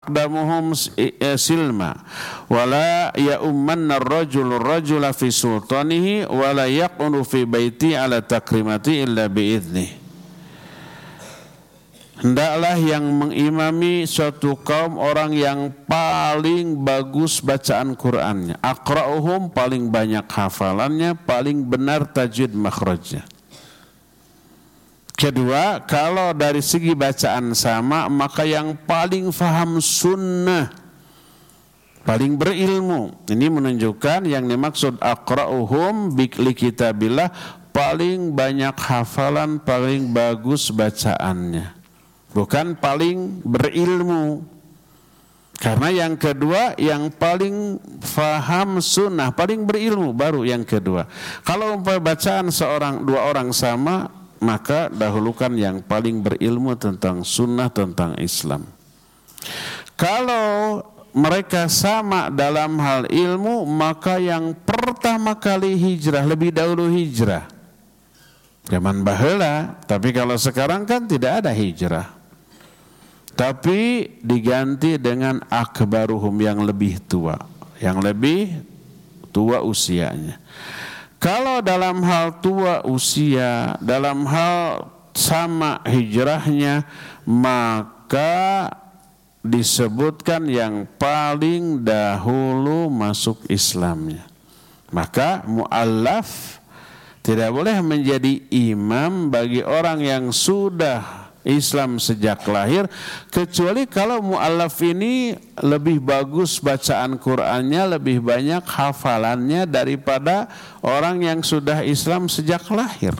aqdamuhum silma wala ya'ummanna ar-rajula fi sultanihi wala yaqunu fi baiti ala takrimati illa bi'idnih. Hendaklah yang mengimami suatu kaum orang yang paling bagus bacaan Qur'annya, aqra'uhum paling banyak hafalannya, paling benar tajwid makhrajnya. Kedua, kalau dari segi bacaan sama, maka yang paling faham sunnah, paling berilmu. Ini menunjukkan yang dimaksud aqra'uhum li kitabillah, paling banyak hafalan, paling bagus bacaannya. Bukan paling berilmu. Karena yang kedua yang paling faham sunnah, paling berilmu baru yang kedua. Kalau bacaan dua orang sama, maka dahulukan yang paling berilmu tentang sunnah, tentang Islam. Kalau mereka sama dalam hal ilmu, maka yang pertama kali hijrah, lebih dahulu hijrah. Zaman baheula, tapi kalau sekarang kan tidak ada hijrah. Tapi diganti dengan akbaruhum, yang lebih tua, yang lebih tua usianya. Kalau dalam hal tua usia, dalam hal sama hijrahnya, maka disebutkan yang paling dahulu masuk Islamnya. Maka mu'allaf tidak boleh menjadi imam bagi orang yang sudah Islam sejak lahir, kecuali kalau mu'allaf ini lebih bagus bacaan Qur'annya, lebih banyak hafalannya daripada orang yang sudah Islam sejak lahir,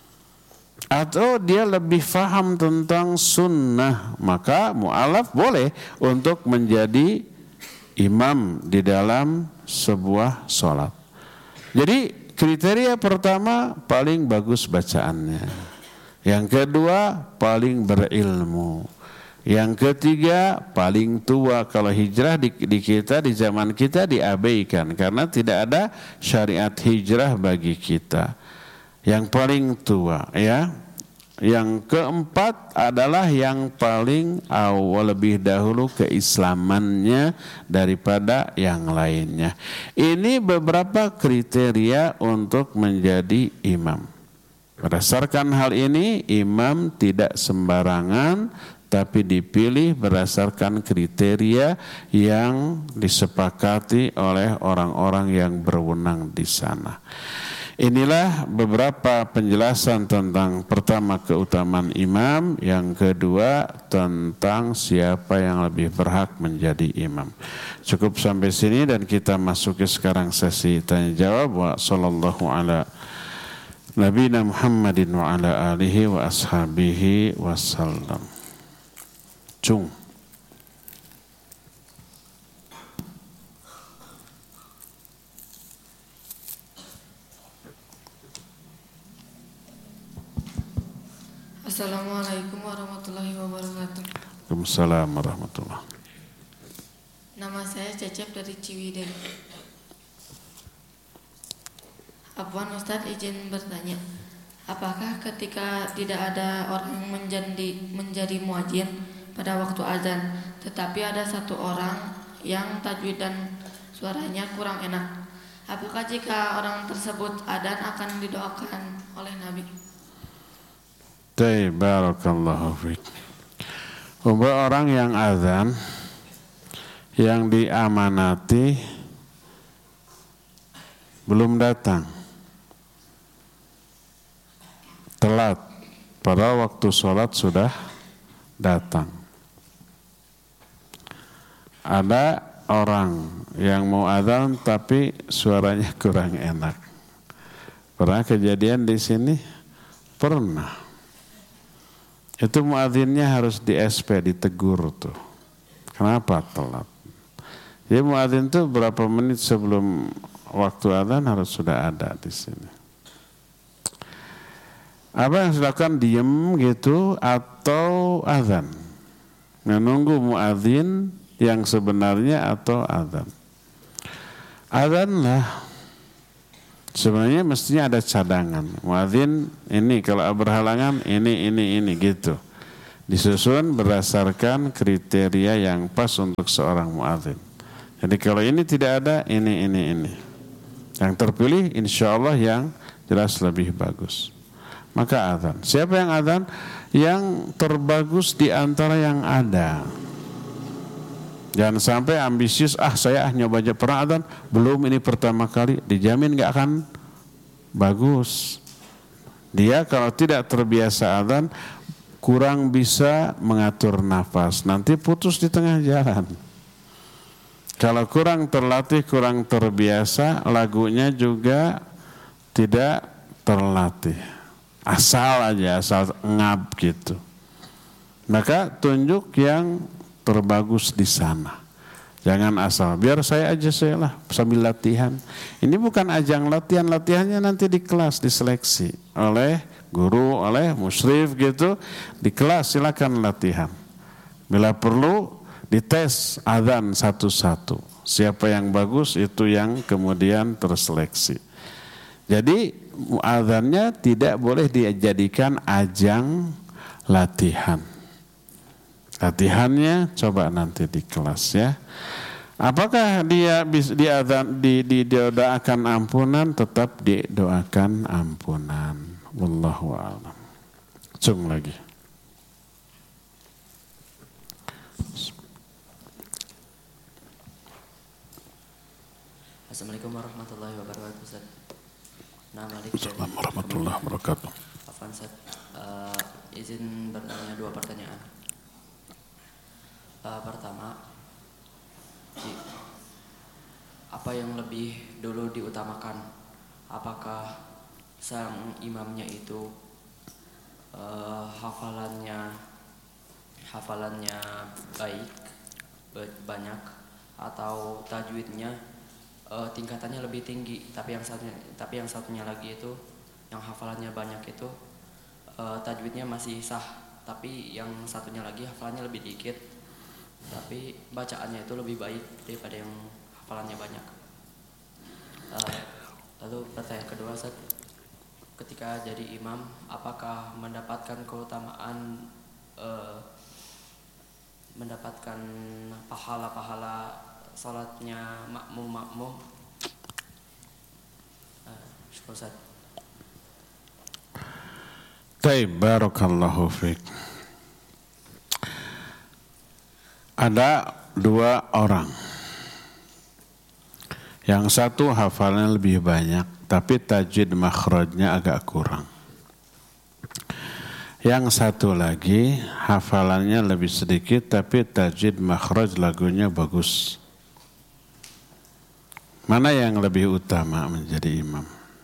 atau dia lebih faham tentang sunnah, maka mu'allaf boleh untuk menjadi imam di dalam sebuah sholat. Jadi kriteria pertama paling bagus bacaannya, yang kedua paling berilmu, yang ketiga paling tua. Kalau hijrah di kita, di zaman kita diabaikan karena tidak ada syariat hijrah bagi kita. Yang paling tua, ya. Yang keempat adalah yang paling awal, lebih dahulu keislamannya daripada yang lainnya. Ini beberapa kriteria untuk menjadi imam. Berdasarkan hal ini, imam tidak sembarangan, tapi dipilih berdasarkan kriteria yang disepakati oleh orang-orang yang berwenang di sana. Inilah beberapa penjelasan tentang pertama keutamaan imam, yang kedua tentang siapa yang lebih berhak menjadi imam. Cukup sampai sini dan kita masuki sekarang sesi tanya jawab. Wa sallallahu ala Nabina Muhammadin wa ala alihi wa ashabihi wasallam. Cung. Assalamualaikum warahmatullahi wabarakatuh. Waalaikumsalam warahmatullahi. Nama saya Cecep dari Ciwidey. Afwan Ustadz, izin bertanya, apakah ketika tidak ada orang menjadi muadzin pada waktu azan, tetapi ada satu orang yang tajwid dan suaranya kurang enak, apakah jika orang tersebut adzan akan didoakan oleh Nabi? Barakallahu fiik. Orang yang azan, yang diamanati belum datang, telat, pada waktu sholat sudah datang. Ada orang yang mau adzan tapi suaranya kurang enak. Pernah kejadian di sini? Pernah. Itu muadzinnya harus di SP, ditegur tuh. Kenapa telat? Jadi muadzin tuh berapa menit sebelum waktu adzan harus sudah ada di sini. Apa yang silakan diem gitu atau azan? Menunggu muadzin yang sebenarnya atau azan? Azan lah. Sebenarnya mestinya ada cadangan. Muadzin ini kalau berhalangan ini gitu. Disusun berdasarkan kriteria yang pas untuk seorang muadzin. Jadi kalau ini tidak ada, ini. Yang terpilih insya Allah yang jelas lebih bagus. Maka adzan. Siapa yang adzan? Yang terbagus di antara yang ada. Jangan sampai ambisius, saya nyoba aja pernah adzan, belum ini pertama kali, dijamin gak akan bagus. Dia kalau tidak terbiasa adzan, kurang bisa mengatur nafas, nanti putus di tengah jalan. Kalau kurang terlatih, kurang terbiasa, lagunya juga tidak terlatih. Asal ngap gitu. Maka tunjuk yang terbagus di sana. Jangan asal, biar saya lah sambil latihan. Ini bukan ajang latihan, latihannya nanti di kelas diseleksi oleh guru, oleh musyrif gitu. Di kelas silakan latihan. Bila perlu dites adzan satu-satu. Siapa yang bagus itu yang kemudian terseleksi. Jadi adzannya tidak boleh dijadikan ajang latihan. Latihannya coba nanti di kelas ya. Apakah dia didoakan ampunan? Tetap didoakan ampunan. Wallahu a'lam. Cung lagi. Assalamualaikum warahmatullahi wabarakatuh, Ustaz. Assalamualaikum warahmatullahi wabarakatuh. Afwan, Ustaz. Izin bertanya 2 pertanyaan. Pertama, apa yang lebih dulu diutamakan? Apakah sang imamnya itu hafalannya baik, banyak, atau tajwidnya tingkatannya lebih tinggi, tapi yang satunya lagi itu yang hafalannya banyak itu tajwidnya masih sah, tapi yang satunya lagi hafalannya lebih dikit, tapi bacaannya itu lebih baik daripada yang hafalannya banyak. Lalu pertanyaan kedua, Ustaz, ketika jadi imam, apakah mendapatkan keutamaan, mendapatkan pahala-pahala salatnya makmum? Syukur, Ustaz. Taib, barakallahu fiik. Ada 2 orang. Yang satu hafalnya lebih banyak, tapi tajwid makhrajnya agak kurang. Yang satu lagi hafalannya lebih sedikit, tapi tajwid makhraj lagunya bagus. Mana yang lebih utama menjadi imam?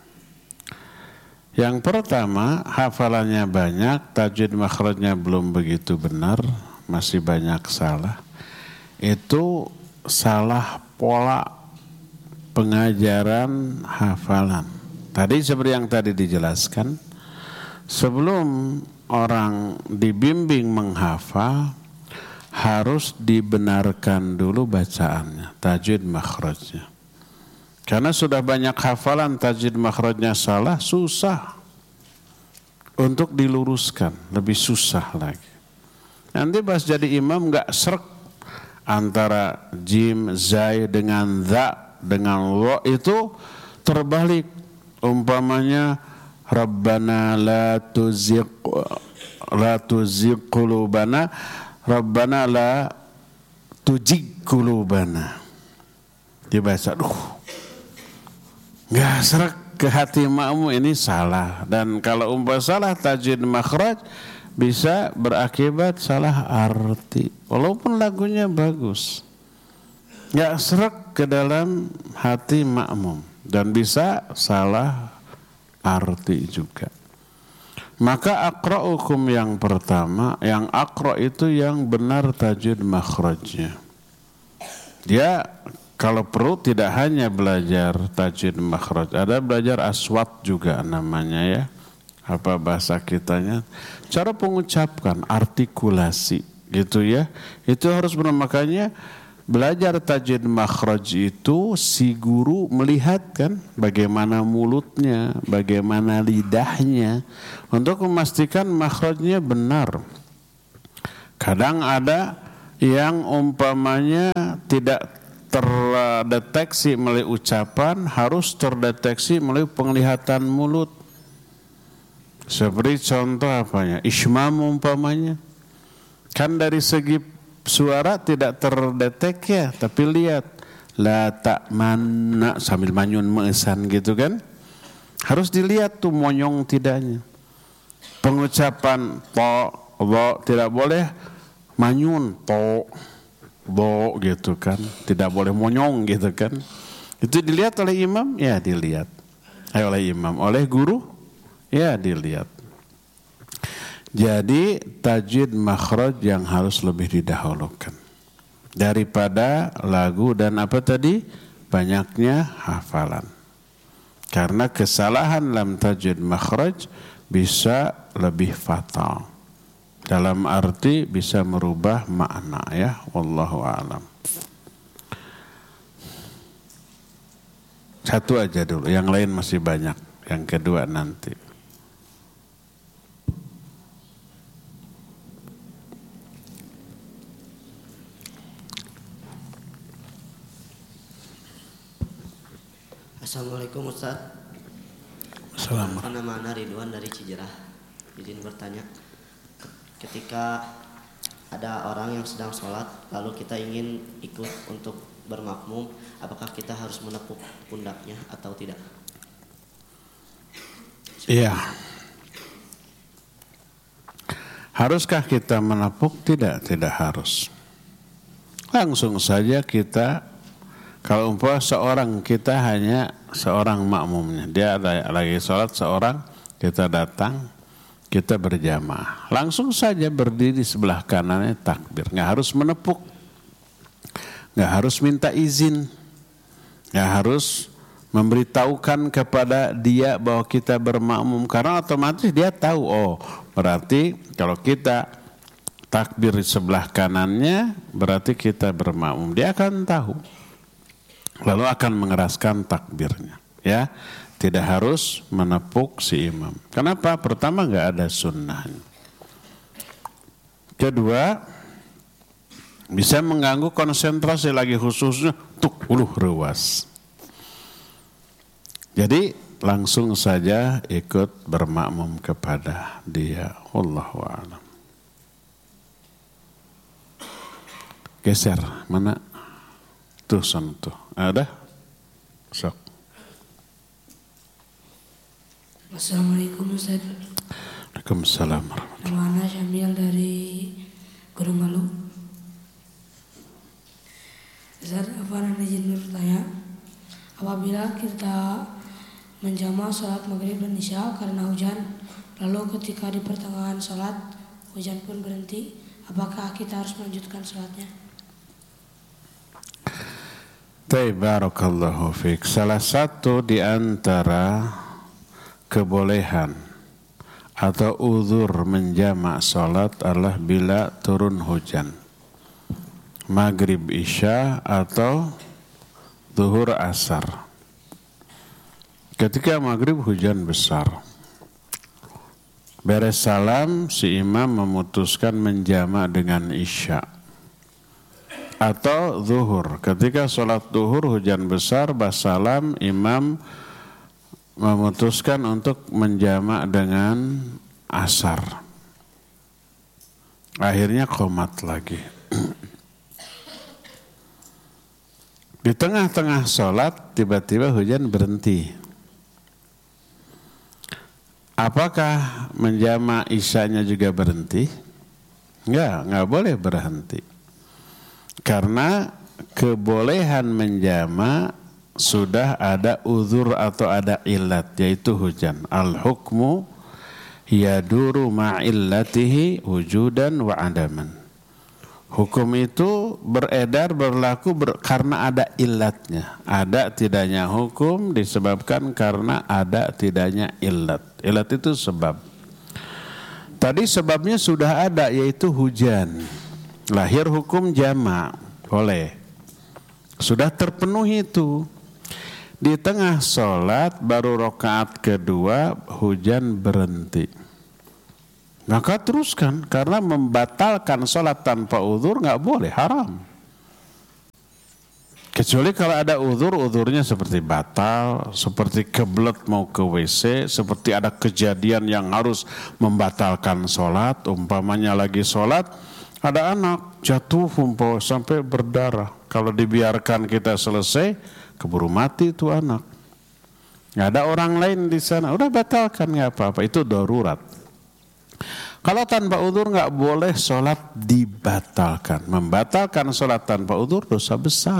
Yang pertama, hafalannya banyak, tajwid makhrajnya belum begitu benar, masih banyak salah. Itu salah pola pengajaran hafalan. Tadi seperti yang tadi dijelaskan, sebelum orang dibimbing menghafal, harus dibenarkan dulu bacaannya, tajwid makhrajnya. Karena sudah banyak hafalan tajwid makhrajnya salah, susah untuk diluruskan, lebih susah lagi. Nanti pas jadi imam gak srek antara jim, zai dengan dha dengan wa itu terbalik. Umpamanya Rabbana la tuzigh qulubana, Rabbana la tuzigh qulubana. Dibaca, nggak serak ke hati makmum, ini salah. Dan kalau umpama salah tajwid makhraj bisa berakibat salah arti, walaupun lagunya bagus, nggak serak ke dalam hati makmum dan bisa salah arti juga. Maka aqra'ukum yang pertama, yang aqra' itu yang benar tajwid makhrajnya. Dia kalau perlu tidak hanya belajar tajwid makhraj, ada belajar aswat juga namanya ya. Apa bahasa kitanya? Cara pengucapkan, artikulasi gitu ya. Itu harus benar. Makanya belajar tajwid makhraj itu si guru melihat kan bagaimana mulutnya, bagaimana lidahnya untuk memastikan makhrajnya benar. Kadang ada yang umpamanya tidak terdeteksi melalui ucapan, harus terdeteksi melalui penglihatan mulut. Seperti contoh apanya? Ismam umpamanya. Kan dari segi suara tidak terdetek ya, tapi lihat la ta'manna sambil manyun meesan gitu kan. Harus dilihat tuh monyong tidaknya. Pengucapan to, bo tidak boleh manyun to, bo gitu kan. Tidak boleh monyong gitu kan. Itu dilihat oleh imam, ya dilihat. Oleh imam, oleh guru, ya dilihat. Jadi tajwid makhraj yang harus lebih didahulukan daripada lagu dan apa tadi? Banyaknya hafalan. Karena kesalahan dalam tajwid makhraj bisa lebih fatal. Dalam arti bisa merubah makna ya. Wallahu a'lam. Satu aja dulu, yang lain masih banyak. Yang kedua nanti. Assalamualaikum Ustaz. Assalamualaikum. Nama Ridwan dari Cijerah. Izin bertanya, ketika ada orang yang sedang sholat lalu kita ingin ikut untuk bermakmum, apakah kita harus menepuk pundaknya atau tidak? Iya. Haruskah kita menepuk? Tidak harus. Langsung saja kita, kalau umpama seorang kita hanya seorang makmumnya, dia lagi sholat seorang, kita datang, kita berjamaah, langsung saja berdiri sebelah kanannya takbir, nggak harus menepuk, nggak harus minta izin, nggak harus memberitahukan kepada dia bahwa kita bermakmum, karena otomatis dia tahu, oh berarti kalau kita takbir di sebelah kanannya berarti kita bermakmum, dia akan tahu. Lalu akan mengeraskan takbirnya, ya, tidak harus menepuk si imam. Kenapa? Pertama, nggak ada sunnahnya. Kedua, bisa mengganggu konsentrasi lagi, khususnya tuk uluh rewas. Jadi langsung saja ikut bermakmum kepada dia. Wallahu a'lam. Geser mana? Tuh sentuh. Ada? Sok. Assalamualaikum Ustaz. Waalaikumsalam. Nama Ana Syamil dari Gunung Malu. Ustaz, apa izin bertanya? Apabila kita menjamak sholat maghrib dan isya karena hujan, lalu ketika di pertengahan sholat hujan pun berhenti, apakah kita harus melanjutkan sholatnya? Barakallahu fiik. Salah satu di antara kebolehan atau uzur menjamak salat adalah bila turun hujan. Maghrib isya atau zuhur asar. Ketika maghrib hujan besar, beres salam si imam memutuskan menjamak dengan isya. Atau zuhur, ketika sholat zuhur hujan besar, basalam imam memutuskan untuk menjamak dengan asar. Akhirnya qomat lagi. Di tengah-tengah sholat tiba-tiba hujan berhenti. Apakah menjamak isyanya juga berhenti? Enggak boleh berhenti. Karena kebolehan menjamak sudah ada uzur atau ada illat, yaitu hujan. Al-hukmu yaduru ma'illatihi wujudan wa adaman. Hukum itu beredar, berlaku karena ada illatnya. Ada tidaknya hukum disebabkan karena ada tidaknya illat. Illat itu sebab. Tadi sebabnya sudah ada, yaitu hujan. Lahir hukum jamak, boleh. Sudah terpenuhi itu. Di tengah sholat baru rakaat kedua hujan berhenti. maka teruskan, karena membatalkan sholat tanpa uzur nggak boleh, haram. Kecuali kalau ada uzurnya seperti batal, seperti kebelet mau ke WC, seperti ada kejadian yang harus membatalkan sholat, umpamanya lagi sholat, ada anak jatuh sampai berdarah. Kalau dibiarkan kita selesai, keburu mati itu anak. Nggak ada orang lain di sana, udah batalkan, nggak apa-apa, itu darurat. Kalau tanpa uzur nggak boleh sholat dibatalkan. Membatalkan sholat tanpa uzur dosa besar.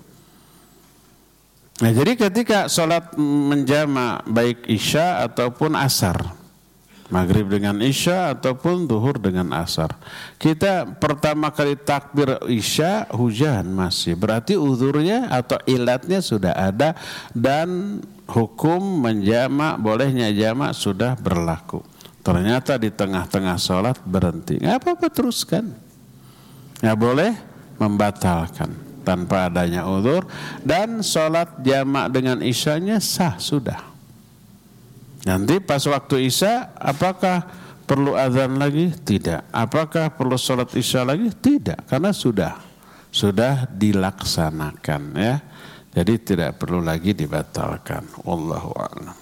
Nah, jadi ketika sholat menjama baik isya ataupun asar, maghrib dengan isya ataupun zuhur dengan asar, kita pertama kali takbir isya hujan masih, berarti uzurnya atau ilatnya sudah ada dan hukum menjama bolehnya jama sudah berlaku. Ternyata di tengah-tengah sholat berhenti, nggak apa-apa, teruskan, nggak boleh membatalkan tanpa adanya uzur, dan sholat jamak dengan isyanya sah sudah. Nanti pas waktu isya, apakah perlu azan lagi? Tidak. Apakah perlu sholat isya lagi? Tidak, karena sudah dilaksanakan, ya. Jadi tidak perlu lagi dibatalkan. Wallahu a'lam.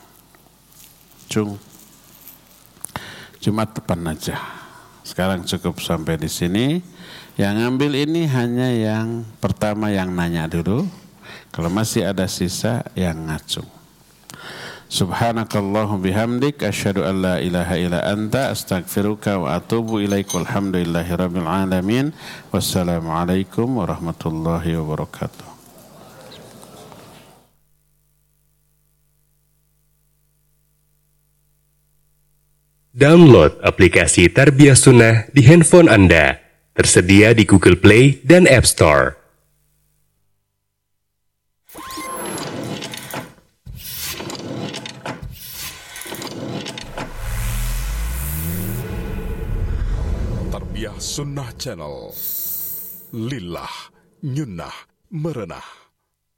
Jumat depan aja. Sekarang cukup sampai di sini. Yang ngambil ini hanya yang pertama yang nanya dulu. Kalau masih ada sisa yang ngacung. Subhanakallahumma bihamdik asyhadu an la ilaha illa anta astaghfiruka wa atubu ilaik. Walhamdulillahirabbil alamin. Wassalamualaikum warahmatullahi wabarakatuh. Download aplikasi Tarbiyah Sunnah di handphone Anda. Tersedia di Google Play dan App Store. Tarbiyah Sunnah Channel. Lillah, nyunnah, merenah.